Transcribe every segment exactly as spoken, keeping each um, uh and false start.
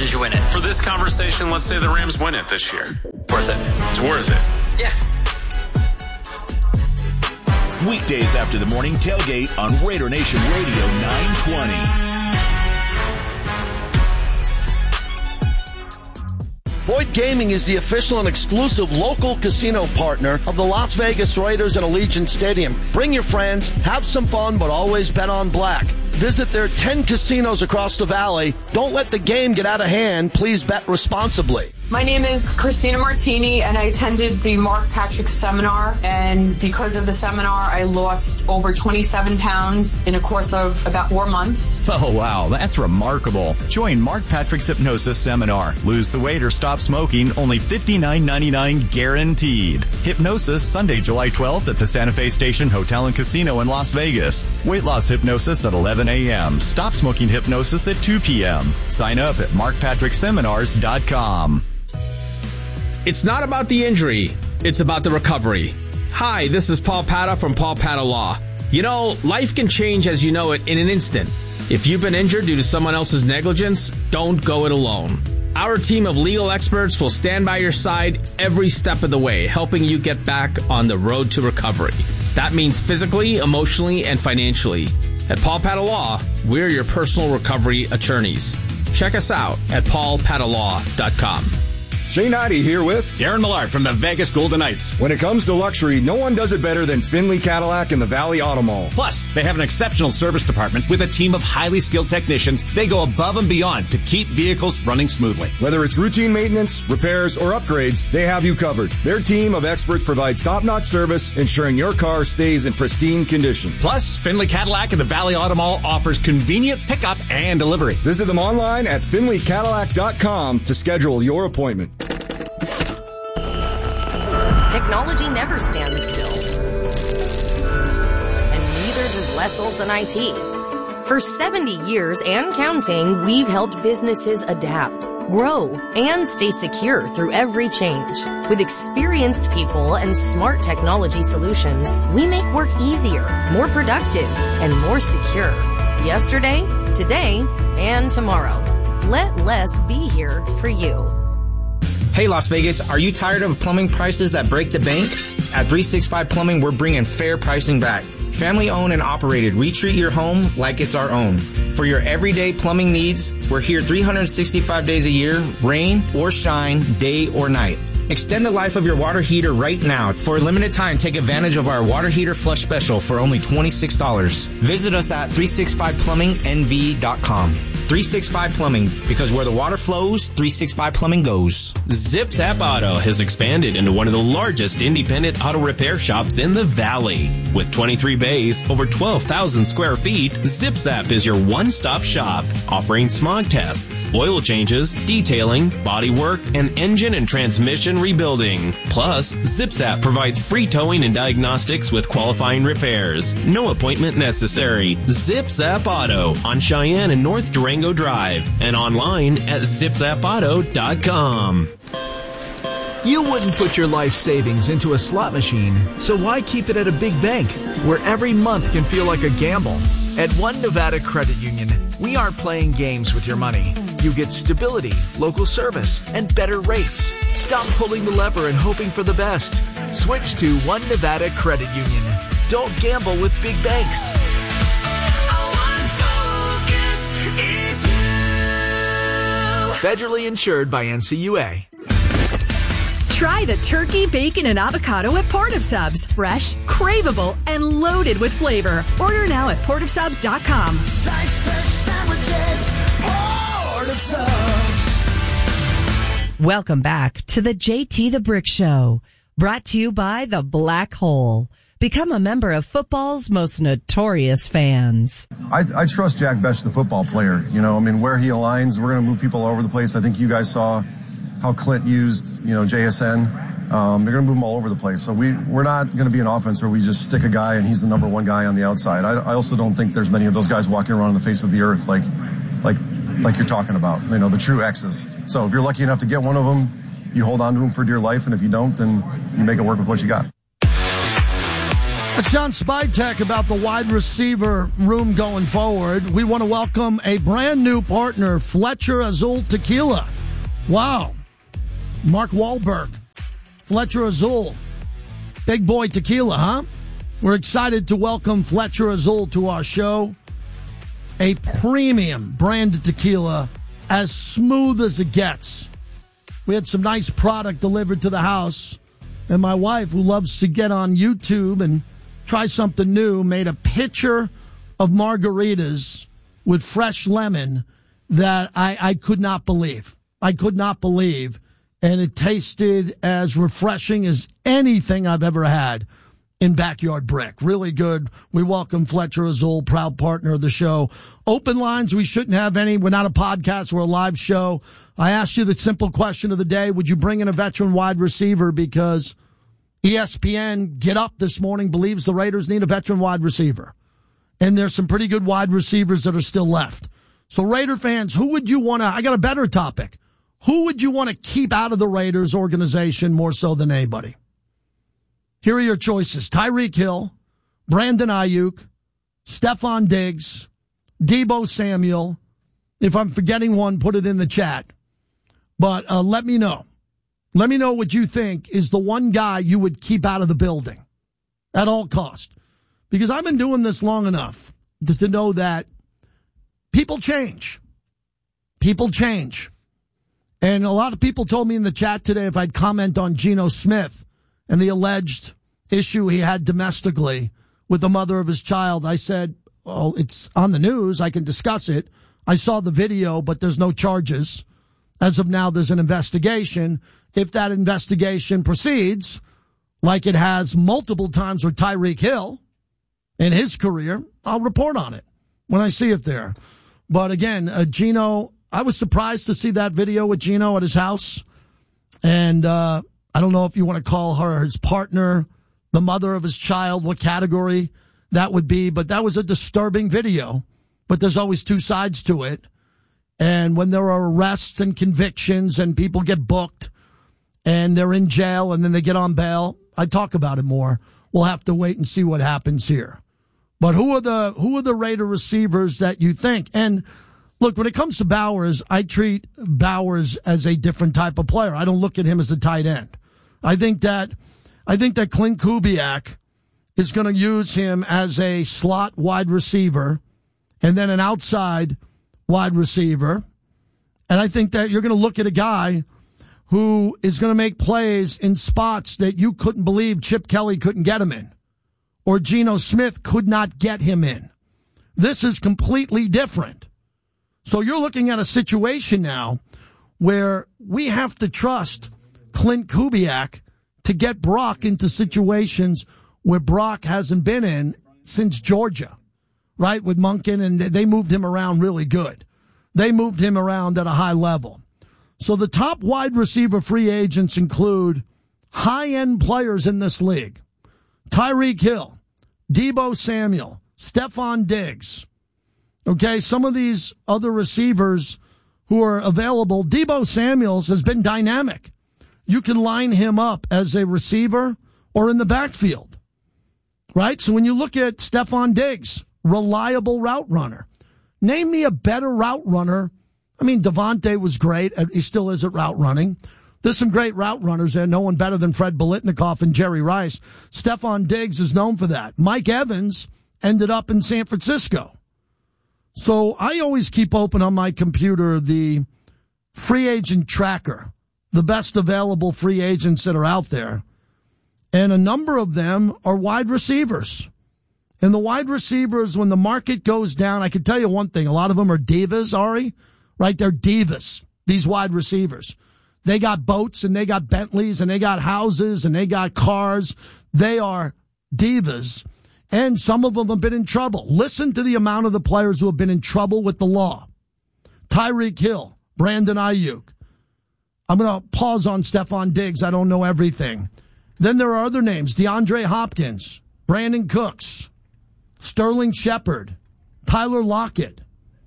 did you win it? For this conversation, let's say the Rams win it this year. Worth it. It's worth it. Yeah. Weekdays after the morning tailgate on Raider Nation Radio nine twenty. Boyd Gaming is the official and exclusive local casino partner of the Las Vegas Raiders and Allegiant Stadium. Bring your friends, have some fun, but always bet on black. Visit their ten casinos across the valley. Don't let the game get out of hand. Please bet responsibly. My name is Christina Martini, and I attended the Mark Patrick seminar, and because of the seminar, I lost over twenty-seven pounds in a course of about four months. Oh, wow, that's remarkable. Join Mark Patrick's Hypnosis Seminar. Lose the weight or stop smoking, only fifty-nine ninety-nine guaranteed. Hypnosis, Sunday, July twelfth at the Santa Fe Station Hotel and Casino in Las Vegas. Weight loss hypnosis at eleven a.m. Stop smoking hypnosis at two p.m. Sign up at mark patrick seminars dot com. It's not about the injury. It's about the recovery. Hi, this is Paul Pata from Paul Pata Law. You know, life can change as you know it in an instant. If you've been injured due to someone else's negligence, don't go it alone. Our team of legal experts will stand by your side every step of the way, helping you get back on the road to recovery. That means physically, emotionally, and financially. At Paul Pata Law, we're your personal recovery attorneys. Check us out at paul pata law dot com. Shane Heide here with Darren Millard from the Vegas Golden Knights. When it comes to luxury, no one does it better than Finley Cadillac and the Valley Auto Mall. Plus, they have an exceptional service department with a team of highly skilled technicians. They go above and beyond to keep vehicles running smoothly. Whether it's routine maintenance, repairs, or upgrades, they have you covered. Their team of experts provides top-notch service, ensuring your car stays in pristine condition. Plus, Finley Cadillac and the Valley Auto Mall offers convenient pickup and delivery. Visit them online at finley cadillac dot com to schedule your appointment. Technology never stands still. And neither does Les Olson I T. For seventy years and counting, we've helped businesses adapt, grow, and stay secure through every change. With experienced people and smart technology solutions, we make work easier, more productive, and more secure. Yesterday, today, and tomorrow. Let Les be here for you. Hey Las Vegas, are you tired of plumbing prices that break the bank? At three sixty-five Plumbing, we're bringing fair pricing back. Family owned and operated, we treat your home like it's our own. For your everyday plumbing needs, we're here three hundred sixty-five days a year, rain or shine, day or night. Extend the life of your water heater right now. For a limited time, take advantage of our water heater flush special for only twenty-six dollars. Visit us at three sixty-five plumbing n v dot com. three sixty-five Plumbing, because where the water flows, three sixty-five Plumbing goes. Zip Zap Auto has expanded into one of the largest independent auto repair shops in the Valley. With twenty-three bays, over twelve thousand square feet, Zip Zap is your one-stop shop, offering smog tests, oil changes, detailing, body work, and engine and transmission rebuilding. Plus, Zip Zap provides free towing and diagnostics with qualifying repairs. No appointment necessary. Zip Zap Auto on Cheyenne and North Durango Drive, and online at zip zap auto dot com. You wouldn't put your life savings into a slot machine, so why keep it at a big bank where every month can feel like a gamble? At One Nevada Credit Union, we aren't playing games with your money. You get stability, local service, and better rates. Stop pulling the lever and hoping for the best. Switch to One Nevada Credit Union. Don't gamble with big banks. Federally insured by N C U A. Try the turkey, bacon, and avocado at Port of Subs. Fresh, craveable, and loaded with flavor. Order now at port of subs dot com. Slice fresh sandwiches, Port of Subs. Welcome back to the J T the Brick Show, brought to you by The Black Hole. Become a member of football's most notorious fans. I, I trust Jack Bech, the football player. You know, I mean, where he aligns, we're going to move people all over the place. I think you guys saw how Clint used, you know, J S N. Um, they're going to move them all over the place. So we, we're not going to be an offense where we just stick a guy and he's the number one guy on the outside. I, I also don't think there's many of those guys walking around on the face of the earth like, like, like you're talking about, you know, the true X's. So if you're lucky enough to get one of them, you hold on to them for dear life. And if you don't, then you make it work with what you got. It's John Spytek about the wide receiver room going forward. We want to welcome a brand new partner, Fletcher Azul Tequila. Wow. Mark Wahlberg, Fletcher Azul. Big boy tequila, huh? We're excited to welcome Fletcher Azul to our show. A premium branded tequila, as smooth as it gets. We had some nice product delivered to the house, and my wife, who loves to get on YouTube and try something new, made a pitcher of margaritas with fresh lemon that I, I could not believe. I could not believe. And it tasted as refreshing as anything I've ever had in Backyard Brick. Really good. We welcome Fletcher Azul, proud partner of the show. Open lines, we shouldn't have any. We're not a podcast, we're a live show. I asked you the simple question of the day. Would you bring in a veteran wide receiver? Because E S P N, Get Up this morning, believes the Raiders need a veteran wide receiver. And there's some pretty good wide receivers that are still left. So Raider fans, who would you want to, I got a better topic. Who would you want to keep out of the Raiders organization more so than anybody? Here are your choices. Tyreek Hill, Brandon Ayuk, Stephon Diggs, Deebo Samuel. If I'm forgetting one, put it in the chat. But uh, let me know. Let me know what you think is the one guy you would keep out of the building at all cost. Because I've been doing this long enough to know that people change. People change. And a lot of people told me in the chat today if I'd comment on Geno Smith and the alleged issue he had domestically with the mother of his child. I said, well, it's on the news. I can discuss it. I saw the video, but there's no charges. As of now, there's an investigation. If that investigation proceeds, like it has multiple times with Tyreek Hill in his career, I'll report on it when I see it there. But again, uh, Geno, I was surprised to see that video with Geno at his house. And uh, I don't know if you want to call her his partner, the mother of his child, what category that would be. But that was a disturbing video. But there's always two sides to it. And when there are arrests and convictions and people get booked and they're in jail and then they get on bail, I talk about it more. We'll have to wait and see what happens here. But who are the who are the Raider receivers that you think? And look, when it comes to Bowers, I treat Bowers as a different type of player. I don't look at him as a tight end. I think that I think that Clint Kubiak is going to use him as a slot wide receiver and then an outside wide receiver. And I think that you're going to look at a guy who is going to make plays in spots that you couldn't believe Chip Kelly couldn't get him in or Geno Smith could not get him in. This is completely different. So you're looking at a situation now where we have to trust Clint Kubiak to get Brock into situations where Brock hasn't been in since Georgia, right? With Monken, and they moved him around really good. They moved him around at a high level. So the top wide receiver free agents include high-end players in this league. Tyreek Hill, Deebo Samuel, Stephon Diggs. Okay, some of these other receivers who are available, Deebo Samuels has been dynamic. You can line him up as a receiver or in the backfield, right? So when you look at Stephon Diggs, reliable route runner. Name me a better route runner. I mean, Devontae was great. He still is at route running. There's some great route runners there. No one better than Fred Biletnikoff and Jerry Rice. Stephon Diggs is known for that. Mike Evans ended up in San Francisco. So I always keep open on my computer the free agent tracker, the best available free agents that are out there. And a number of them are wide receivers. And the wide receivers, when the market goes down, I can tell you one thing. A lot of them are divas, Ari, right? They're divas, these wide receivers. They got boats and they got Bentleys and they got houses and they got cars. They are divas. And some of them have been in trouble. Listen to the amount of the players who have been in trouble with the law. Tyreek Hill, Brandon Ayuk. I'm going to pause on Stephon Diggs. I don't know everything. Then there are other names. DeAndre Hopkins, Brandon Cooks, Sterling Shepard, Tyler Lockett.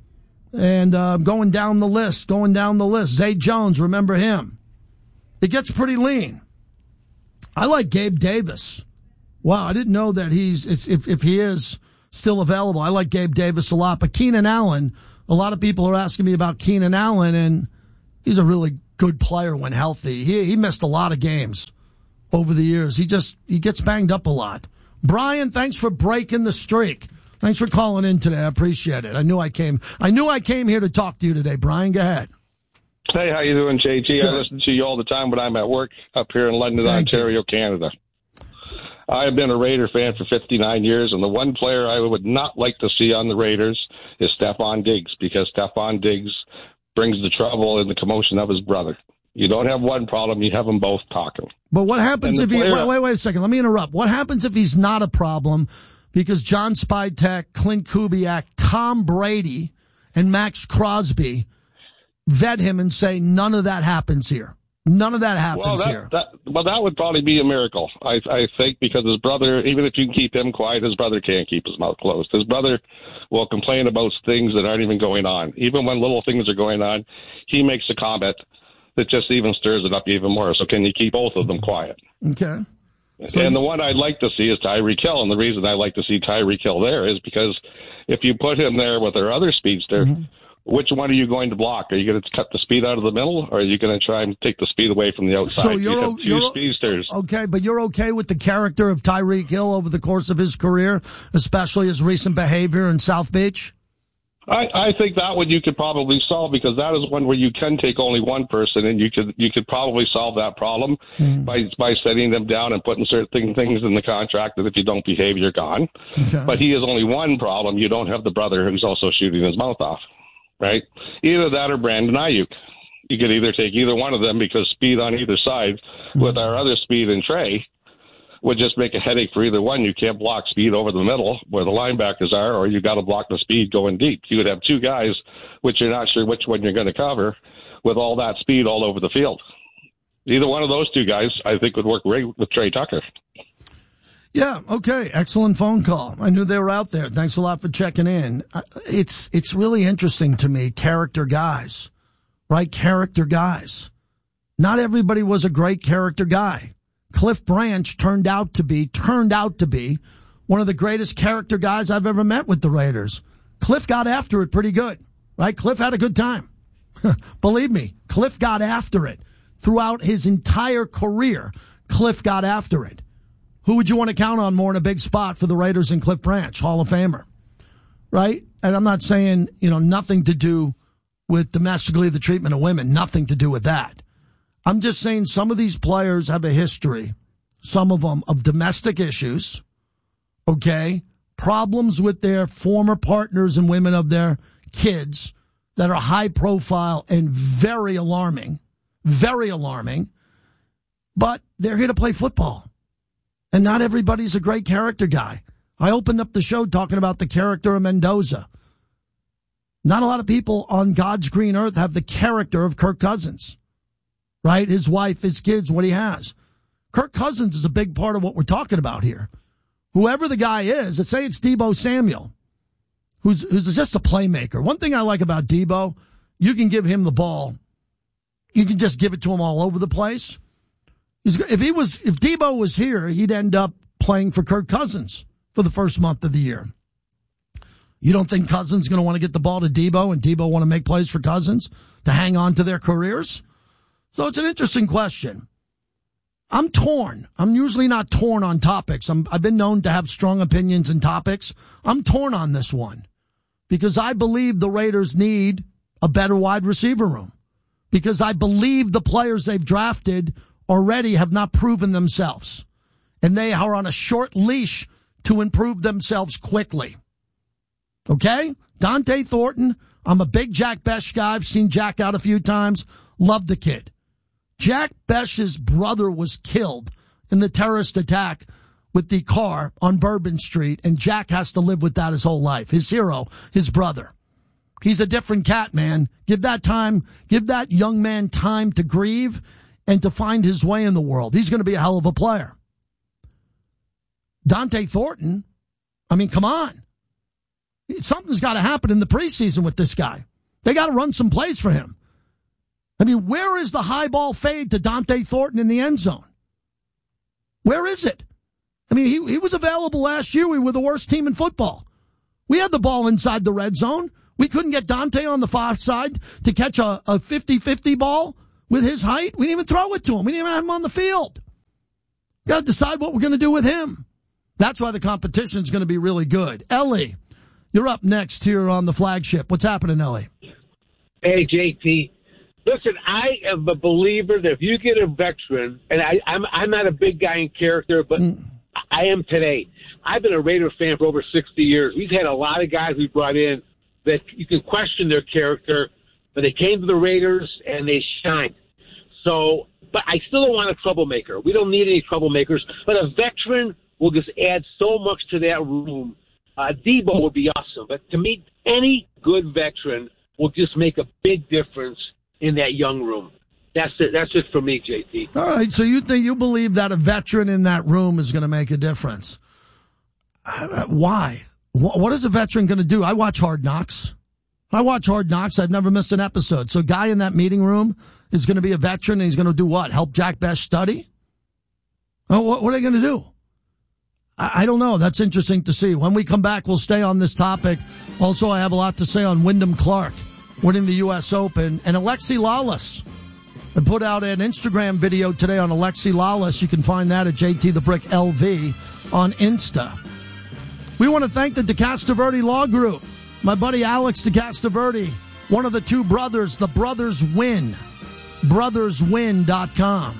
And uh, going down the list, going down the list. Zay Jones, remember him. It gets pretty lean. I like Gabe Davis. Wow, I didn't know that he's it's, if if he is still available. I like Gabe Davis a lot, but Keenan Allen. A lot of people are asking me about Keenan Allen, and he's a really good player when healthy. He he missed a lot of games over the years. He just he gets banged up a lot. Brian, thanks for breaking the streak. Thanks for calling in today. I appreciate it. I knew I came. I knew I came here to talk to you today. Brian, go ahead. Hey, how you doing, J T? Good. I listen to you all the time when I'm at work up here in London, Thank Ontario, you. Canada. I have been a Raider fan for fifty-nine years, and the one player I would not like to see on the Raiders is Stephon Diggs, because Stephon Diggs brings the trouble and the commotion of his brother. You don't have one problem, you have them both talking. But what happens if player, he... Wait, wait, wait a second. Let me interrupt. What happens if he's not a problem because John Spytek, Clint Kubiak, Tom Brady, and Max Crosby vet him and say none of that happens here? None of that happens well, that, here. That, well, that would probably be a miracle, I, I think, because his brother, even if you can keep him quiet, his brother can't keep his mouth closed. His brother will complain about things that aren't even going on. Even when little things are going on, he makes a comment that just even stirs it up even more. So can you keep both of them quiet? Okay. So, and the one I'd like to see is Tyreek Hill. And the reason I like to see Tyreek Hill there is because if you put him there with our other speedster, mm-hmm. which one are you going to block? Are you going to cut the speed out of the middle, or are you going to try and take the speed away from the outside? So you're, you have two you're speedsters. Okay, but you're okay with the character of Tyreek Hill over the course of his career, especially his recent behavior in South Beach? I, I think that one you could probably solve, because that is one where you can take only one person, and you could you could probably solve that problem mm. by by setting them down and putting certain things in the contract that if you don't behave, you're gone. Okay. But he is only one problem. You don't have the brother who's also shooting his mouth off, right? Either that or Brandon Ayuk. You could either take either one of them, because speed on either side mm. with our other speed and Trey would just make a headache for either one. You can't block speed over the middle where the linebackers are, or you got to block the speed going deep. You would have two guys, which you're not sure which one you're going to cover, with all that speed all over the field. Either one of those two guys, I think, would work great with Trey Tucker. Yeah, okay. Excellent phone call. I knew they were out there. Thanks a lot for checking in. It's, it's really interesting to me, character guys, right? Character guys. Not everybody was a great character guy. Cliff Branch turned out to be, turned out to be one of the greatest character guys I've ever met with the Raiders. Cliff got after it pretty good, right? Cliff had a good time. Believe me, Cliff got after it. Throughout his entire career, Cliff got after it. Who would you want to count on more in a big spot for the Raiders than Cliff Branch, Hall of Famer, right? And I'm not saying, you know, nothing to do with domestically the treatment of women, nothing to do with that. I'm just saying some of these players have a history, some of them, of domestic issues, okay, problems with their former partners and women of their kids that are high profile and very alarming, very alarming, but they're here to play football. And not everybody's a great character guy. I opened up the show talking about the character of Mendoza. Not a lot of people on God's green earth have the character of Kirk Cousins. Right? His wife, his kids, what he has. Kirk Cousins is a big part of what we're talking about here. Whoever the guy is, let's say it's Deebo Samuel, who's, who's just a playmaker. One thing I like about Deebo, you can give him the ball. You can just give it to him all over the place. He's, if he was, if Deebo was here, he'd end up playing for Kirk Cousins for the first month of the year. You don't think Cousins is going to want to get the ball to Deebo and Deebo want to make plays for Cousins to hang on to their careers? So it's an interesting question. I'm torn. I'm usually not torn on topics. I'm, I've been known to have strong opinions in topics. I'm torn on this one because I believe the Raiders need a better wide receiver room, because I believe the players they've drafted already have not proven themselves, and they are on a short leash to improve themselves quickly. Okay? Dante Thornton, I'm a big Jack Bech guy. I've seen Jack out a few times. Love the kid. Jack Bech's brother was killed in the terrorist attack with the car on Bourbon Street, and Jack has to live with that his whole life. His hero, his brother. He's a different cat, man. Give that time, give that young man time to grieve and to find his way in the world. He's going to be a hell of a player. Dante Thornton, I mean, come on. Something's got to happen in the preseason with this guy. They got to run some plays for him. I mean, where is the high ball fade to Dante Thornton in the end zone? Where is it? I mean, he, he was available last year. We were the worst team in football. We had the ball inside the red zone. We couldn't get Dante on the far side to catch a, a fifty-fifty ball with his height. We didn't even throw it to him. We didn't even have him on the field. Got to decide what we're going to do with him. That's why the competition is going to be really good. Ellie, you're up next here on the flagship. What's happening, Ellie? Hey, J T. Listen, I am a believer that if you get a veteran, and I, I'm I'm not a big guy in character, but mm. I am today. I've been a Raider fan for over sixty years. We've had a lot of guys we brought in that you can question their character, but they came to the Raiders and they shined. So, but I still don't want a troublemaker. We don't need any troublemakers, but a veteran will just add so much to that room. Uh, Debo would be awesome, but to me, any good veteran will just make a big difference in that young room. That's it. That's it for me, J T. All right. So you think you believe that a veteran in that room is going to make a difference? Uh, why? What, what is a veteran going to do? I watch Hard Knocks. I watch Hard Knocks. I've never missed an episode. So a guy in that meeting room is going to be a veteran, and he's going to do what? Help Jack Best study? Oh, what, what are they going to do? I, I don't know. That's interesting to see. When we come back, we'll stay on this topic. Also, I have a lot to say on Wyndham Clark winning the U S Open, and Alexi Lalas. I put out an Instagram video today on Alexi Lalas. You can find that at J T the Brick L V on Insta. We want to thank the DeCastroverde Law Group. My buddy Alex DeCastroverde, one of the two brothers, the Brothers Win. brothers win dot com.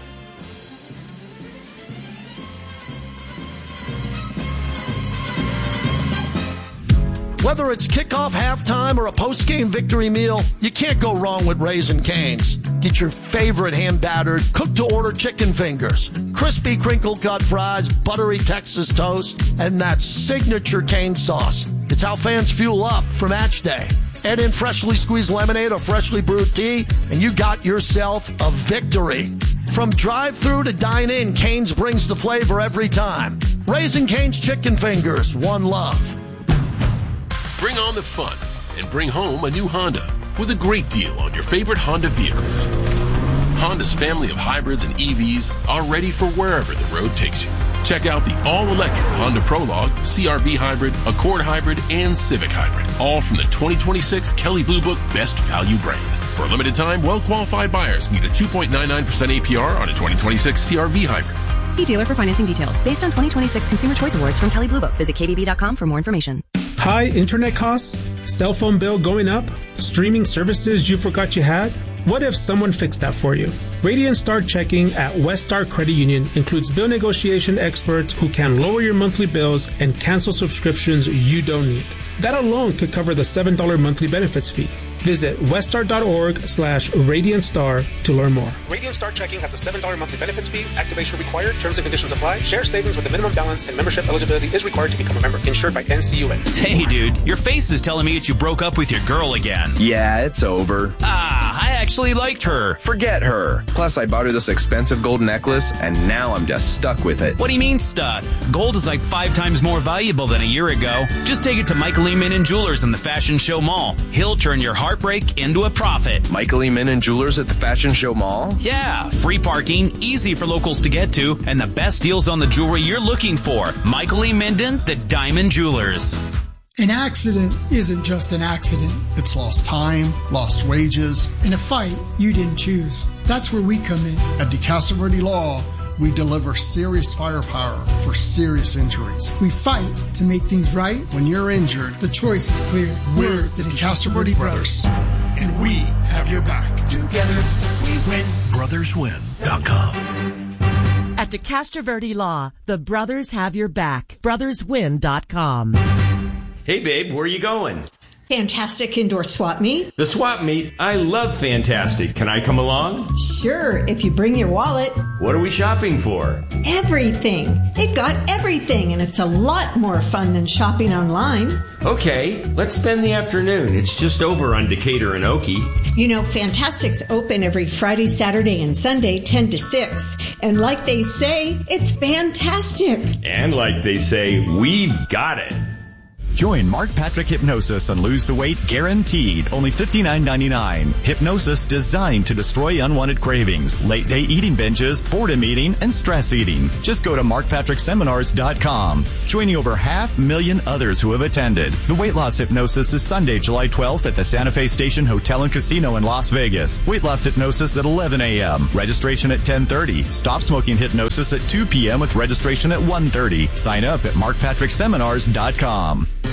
Whether it's kickoff, halftime, or a post-game victory meal, you can't go wrong with Raising Cane's. Get your favorite hand-battered, cooked-to-order chicken fingers, crispy crinkle-cut fries, buttery Texas toast, and that signature cane sauce. It's how fans fuel up for match day. Add in freshly squeezed lemonade or freshly brewed tea, and you got yourself a victory. From drive-thru to dine-in, Cane's brings the flavor every time. Raising Cane's chicken fingers, one love. Bring on the fun and bring home a new Honda with a great deal on your favorite Honda vehicles. Honda's family of hybrids and E Vs are ready for wherever the road takes you. Check out the all-electric Honda Prologue, C R V Hybrid, Accord Hybrid, and Civic Hybrid, all from the twenty twenty-six Kelley Blue Book Best Value brand. For a limited time, well-qualified buyers get a two point nine nine percent A P R on a twenty twenty-six C R V Hybrid. See dealer for financing details. Based on twenty twenty-six Consumer Choice Awards from Kelley Blue Book. Visit K B B dot com for more information. High internet costs? Cell phone bill going up? Streaming services you forgot you had? What if someone fixed that for you? Radiant Star Checking at West Star Credit Union includes bill negotiation experts who can lower your monthly bills and cancel subscriptions you don't need. That alone could cover the seven dollars monthly benefits fee. Visit weststar.org slash Radiant Star to learn more. Radiant Star Checking has a seven dollars monthly benefits fee. Activation required. Terms and conditions apply. Share savings with a minimum balance and membership eligibility is required to become a member. Insured by N C U A. Hey, dude. Your face is telling me that you broke up with your girl again. Yeah, it's over. Ah, I actually liked her. Forget her. Plus, I bought her this expensive gold necklace, and now I'm just stuck with it. What do you mean stuck? Gold is like five times more valuable than a year ago. Just take it to Michael E. Minnan Jewelers in the Fashion Show Mall. He'll turn your heartbreak into a profit. Michael E. Minnan Jewelers at the Fashion Show Mall? Yeah, free parking, easy for locals to get to, and the best deals on the jewelry you're looking for. Michael E. Minden, the Diamond Jewelers. An accident isn't just an accident. It's lost time, lost wages, and a fight you didn't choose. That's where we come in. At DeCastroverde Law, we deliver serious firepower for serious injuries. We fight to make things right. When you're injured, the choice is clear. We're the DeCastroverde Brothers, and we have your back. Together, we win. brothers win dot com. At DeCastroverde Law, the brothers have your back. brothers win dot com. Hey, babe, where are you going? Fantastic Indoor Swap Meet. The swap meet? I love Fantastic. Can I come along? Sure, if you bring your wallet. What are we shopping for? Everything. They've got everything, and it's a lot more fun than shopping online. Okay, let's spend the afternoon. It's just over on Decatur and Okie. You know, Fantastic's open every Friday, Saturday, and Sunday, ten to six. And like they say, it's fantastic. And like they say, we've got it. Join Mark Patrick Hypnosis and lose the weight guaranteed. Only fifty-nine ninety-nine. Hypnosis designed to destroy unwanted cravings, late day eating binges, boredom eating, and stress eating. Just go to mark patrick seminars dot com. Joining over half million others who have attended. The weight loss hypnosis is Sunday, July twelfth at the Santa Fe Station Hotel and Casino in Las Vegas. Weight loss hypnosis at eleven a.m. Registration at ten thirty. Stop smoking hypnosis at two p.m. with registration at one thirty. Sign up at mark patrick seminars dot com.